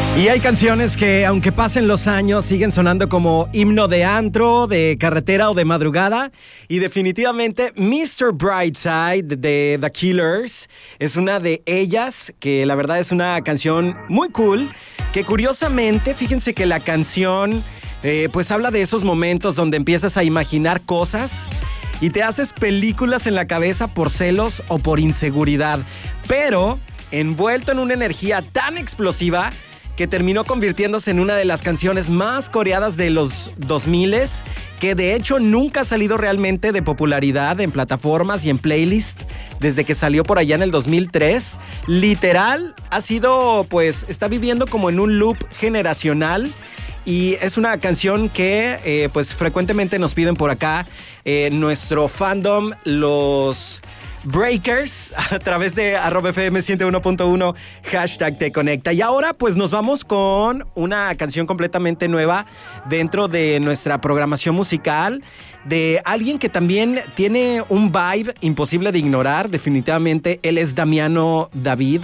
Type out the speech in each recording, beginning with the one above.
Y hay canciones que, aunque pasen los años, siguen sonando como himno de antro, de carretera o de madrugada. Y definitivamente Mr. Brightside de The Killers es una de ellas, que la verdad es una canción muy cool, que curiosamente, fíjense que la canción pues habla de esos momentos donde empiezas a imaginar cosas y te haces películas en la cabeza por celos o por inseguridad, pero envuelto en una energía tan explosiva que terminó convirtiéndose en una de las canciones más coreadas de los 2000s, que de hecho nunca ha salido realmente de popularidad en plataformas y en playlists desde que salió por allá en el 2003. Literal, ha sido, pues, está viviendo como en un loop generacional. Y es una canción que pues frecuentemente nos piden por acá nuestro fandom, los Breakers, a través de @FM 101.1 #TeConecta. Y ahora pues nos vamos con una canción completamente nueva dentro de nuestra programación musical, de alguien que también tiene un vibe imposible de ignorar. Definitivamente él es Damiano David,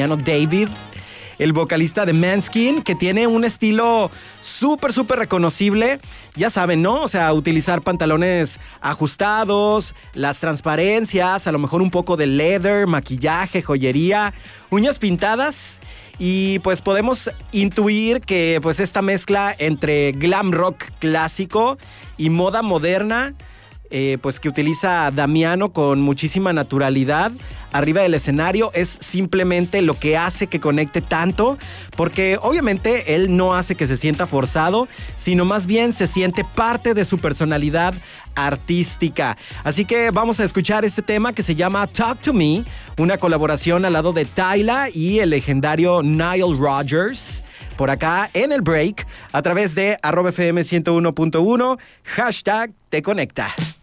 el vocalista de Måneskin, que tiene un estilo súper reconocible. Ya saben, ¿no? O sea, utilizar pantalones ajustados, las transparencias, a lo mejor un poco de leather, maquillaje, joyería, uñas pintadas. Y pues podemos intuir que pues esta mezcla entre glam rock clásico y moda moderna, pues que utiliza Damiano con muchísima naturalidad arriba del escenario, es simplemente lo que hace que conecte tanto, porque obviamente él no hace que se sienta forzado, sino más bien se siente parte de su personalidad artística. Así que vamos a escuchar este tema que se llama Talk to Me, una colaboración al lado de Tyla y el legendario Nile Rodgers, por acá en el break, a través de @FM 101.1 #TeConecta.